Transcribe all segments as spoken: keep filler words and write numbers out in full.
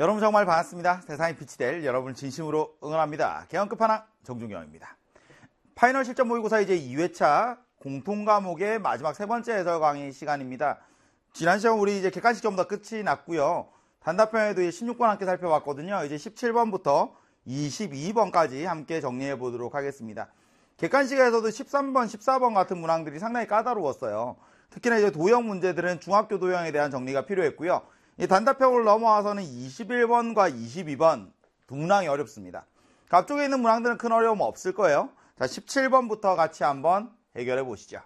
여러분 정말 반갑습니다. 세상이 빛이 될 여러분을 진심으로 응원합니다. 개헌 끝판왕 정준경입니다. 파이널 실전 모의고사 이제 이 회차 공통과목의 마지막 세 번째 해설 강의 시간입니다. 지난 시간 우리 이제 객관식 전부 다 끝이 났고요. 단답형에도 이제 십육 번 함께 살펴봤거든요. 이제 십칠 번부터 이십이 번까지 함께 정리해 보도록 하겠습니다. 객관식에서도 십삼 번, 십사 번 같은 문항들이 상당히 까다로웠어요. 특히나 이제 도형 문제들은 중학교 도형에 대한 정리가 필요했고요. 이 단답형으로 넘어와서는 이십일 번과 이십이 번 두 문항이 어렵습니다. 앞쪽에 있는 문항들은 큰 어려움 없을 거예요. 자, 십칠 번부터 같이 한번 해결해 보시죠.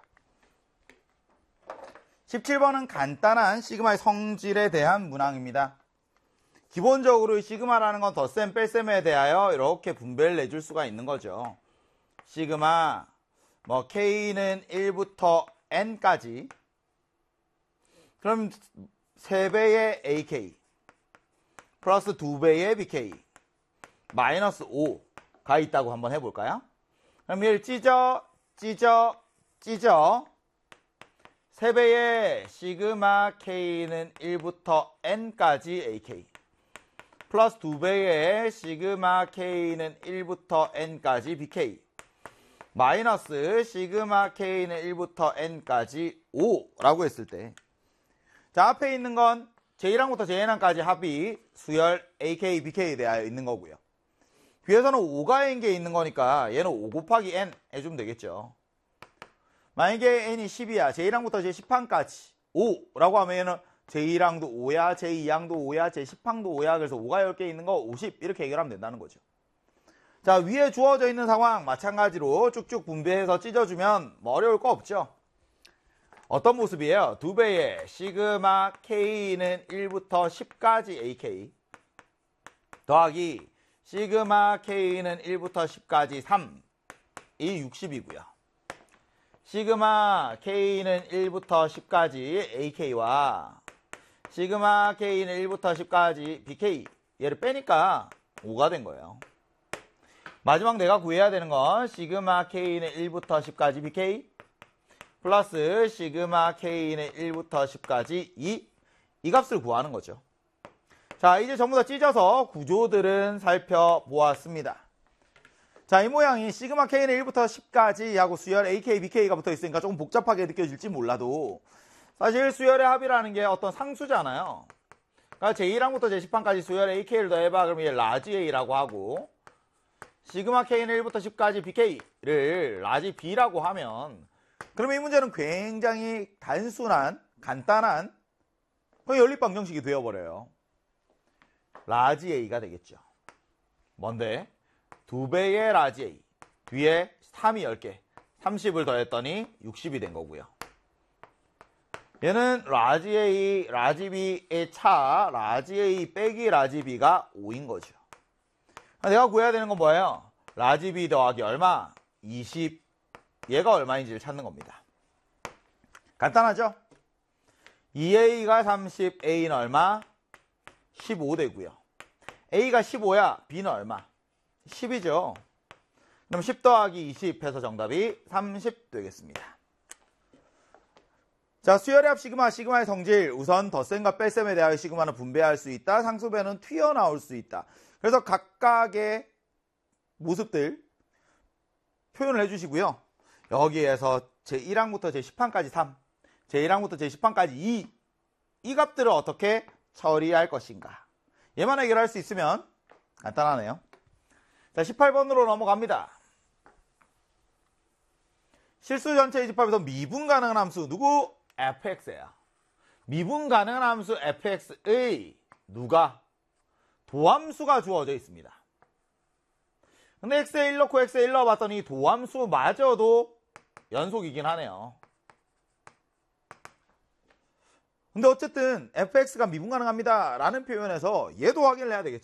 십칠 번은 간단한 시그마의 성질에 대한 문항입니다. 기본적으로 시그마라는 건 덧셈, 뺄셈에 대하여 이렇게 분배를 내줄 수가 있는 거죠. 시그마, 뭐 K는 일부터 N까지. 그럼 세 배의 에이케이 플러스 두 배의 비케이 마이너스 오가 있다고 한번 해볼까요? 그럼 얘를 찢어, 찢어, 찢어. 세 배의 시그마 K는 일부터 N까지 에이케이 플러스 두 배의 시그마 K는 일부터 N까지 비케이 마이너스 시그마 K는 일부터 N까지 오라고 했을 때, 자, 앞에 있는 건 제일항부터 제엔항까지 합이 수열 에이케이, 비케이에 대하여 있는 거고요. 뒤에서는 오가 n개 있는 거니까 얘는 오 곱하기 n 해주면 되겠죠. 만약에 n이 십이야. 제일항부터 제십항까지 오라고 하면 얘는 제일항도 오야, 제이항도 오야, 제십항도 오야. 그래서 오가 열 개 있는 거 오십 이렇게 해결하면 된다는 거죠. 자, 위에 주어져 있는 상황 마찬가지로 쭉쭉 분배해서 찢어주면 뭐 어려울 거 없죠. 어떤 모습이에요? 두 배의 시그마 K는 일부터 십까지 에이케이 더하기 시그마 K는 일부터 십까지 삼, 이 육십이고요. 시그마 K는 일부터 십까지 에이케이와 시그마 K는 일부터 십까지 비케이, 얘를 빼니까 오가 된 거예요. 마지막 내가 구해야 되는 건 시그마 K는 일부터 십까지 비케이 플러스 시그마 K는 일부터 십까지 이, 이 값을 구하는 거죠. 자, 이제 전부 다 찢어서 구조들은 살펴보았습니다. 자, 이 모양이 시그마 K는 일부터 십까지 하고 수열 에이케이, 비케이가 붙어 있으니까 조금 복잡하게 느껴질지 몰라도 사실 수열의 합이라는 게 어떤 상수잖아요. 그러니까 제일항부터 제십항까지 수열 에이케이를 더해봐. 그러면 얘 라지 A라고 하고, 시그마 K는 일부터 십까지 비케이를 라지 B라고 하면, 그러면 이 문제는 굉장히 단순한, 간단한 연립방정식이 되어버려요. 라지 A가 되겠죠. 뭔데? 두 배의 라지 A. 뒤에 삼이 열 개. 삼십을 더했더니 육십이 된 거고요. 얘는 라지 A, 라지 B의 차, 라지 A 빼기 라지 B가 오인 거죠. 내가 구해야 되는 건 뭐예요? 라지 B 더하기 얼마? 이십. 얘가 얼마인지를 찾는 겁니다. 간단하죠? 이 에이가 삼십, A는 얼마? 십오 되고요. A가 십오야, B는 얼마? 십이죠. 그럼 십 더하기 이십 해서 정답이 삼십 되겠습니다. 자, 수열의 합 시그마, 시그마의 성질. 우선 덧셈과 뺄셈에 대하여 시그마는 분배할 수 있다. 상수배는 튀어나올 수 있다. 그래서 각각의 모습들 표현을 해주시고요. 여기에서 제일항부터 제십항까지 삼, 제일항부터 제십항까지 이, 이 값들을 어떻게 처리할 것인가. 얘만 해결할 수 있으면 간단하네요. 자, 십팔 번으로 넘어갑니다. 실수 전체 집합에서 미분 가능한 함수 누구? 에프엑스예요. 미분 가능한 함수 에프엑스의 누가? 도함수가 주어져 있습니다. 근데 x에 일 넣고 x에 일 넣어봤더니 도함수마저도 연속이긴 하네요. 근데 어쨌든 에프엑스가 미분 가능합니다 라는 표현에서 얘도 확인을 해야 되겠죠.